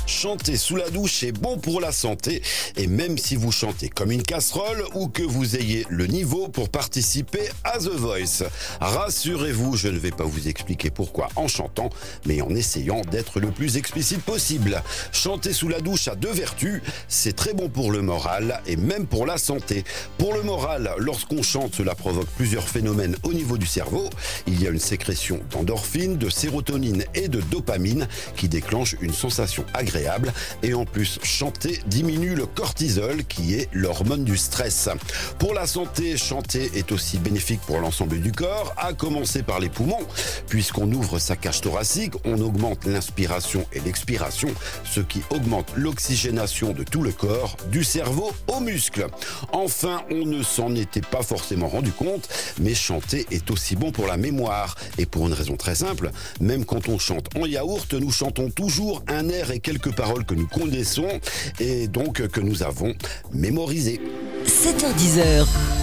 Chanter sous la douche est bon pour la santé et même si vous chantez comme une casserole ou que vous ayez le niveau pour participer à The Voice. Rassurez-vous, je ne vais pas vous expliquer pourquoi en chantant, mais en essayant d'être le plus explicite possible. Chanter sous la douche a deux vertus, c'est très bon pour le moral et même pour la santé. Pour le moral, lorsqu'on chante, cela provoque plusieurs phénomènes au niveau du cerveau. Il y a une sécrétion d'endorphine, de sérotonine et de dopamine qui déclenche une sensation agréable et en plus, chanter diminue le cortisol qui est l'hormone du stress. Pour la santé, chanter est aussi bénéfique pour l'ensemble du corps, à commencer par les poumons. Puisqu'on ouvre sa cage thoracique, on augmente l'inspiration et l'expiration, ce qui augmente l'oxygénation de tout le corps, du cerveau aux muscles. Enfin, on ne s'en était pas forcément rendu compte, mais chanter est aussi bon pour la mémoire. Et pour une raison très simple, même quand on chante en yaourt, nous chantons toujours un air et quelques paroles que nous connaissons et donc que nous avons mémorisées. 7h10.